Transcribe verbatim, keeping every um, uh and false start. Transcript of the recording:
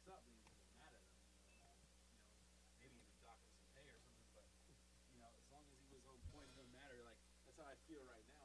not being mad at him. You know, maybe even docking some pay or something. But you know, as long as he was on point, it doesn't matter. Like that's how I feel right now.